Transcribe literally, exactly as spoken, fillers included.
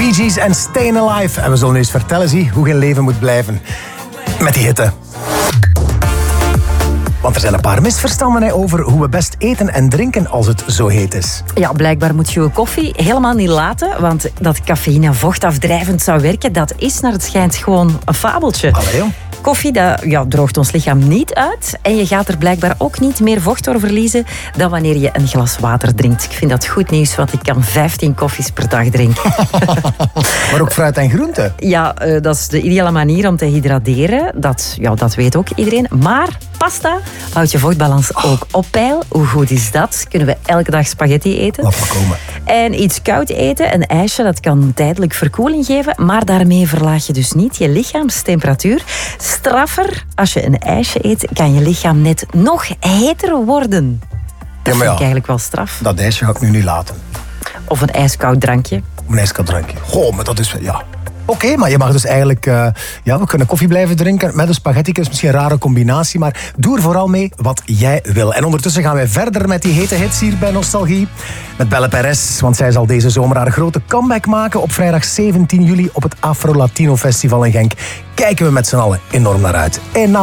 Bee Gees en Stayin' Alive. En we zullen nu eens vertellen zie, hoe je leven moet blijven met die hitte. Want er zijn een paar misverstanden hè, over hoe we best eten en drinken als het zo heet is. Ja, blijkbaar moet je je koffie helemaal niet laten, want dat cafeïne vochtafdrijvend zou werken, dat is naar het schijnt gewoon een fabeltje. Allee, joh. Koffie dat, ja, droogt ons lichaam niet uit en je gaat er blijkbaar ook niet meer vocht door verliezen dan wanneer je een glas water drinkt. Ik vind dat goed nieuws, want ik kan vijftien koffies per dag drinken. Maar ook fruit en groente. Ja, uh, dat is de ideale manier om te hydrateren. Dat, ja, dat weet ook iedereen. Maar pasta houdt je vochtbalans ook op peil. Hoe goed is dat? Kunnen we elke dag spaghetti eten? Laat maar komen. En iets koud eten, een ijsje, dat kan tijdelijk verkoeling geven, maar daarmee verlaag je dus niet je lichaamstemperatuur. Straffer, als je een ijsje eet, kan je lichaam net nog heter worden. Dat Ja, maar vind ja, ik eigenlijk wel straf. dat ijsje ga ik nu niet laten. Of een ijskoud drankje. Een ijskoud drankje. Goh, maar dat is... Ja. Oké, okay, maar je mag dus eigenlijk... Uh, ja, we kunnen koffie blijven drinken met een spaghetti. Dat is misschien een rare combinatie, maar doe er vooral mee wat jij wil. En ondertussen gaan wij verder met die hete hits hier bij Nostalgie. Met Belle Perez, want zij zal deze zomer haar grote comeback maken op vrijdag zeventien juli op het Afro Latino Festival in Genk. Kijken we met z'n allen enorm naar uit. En na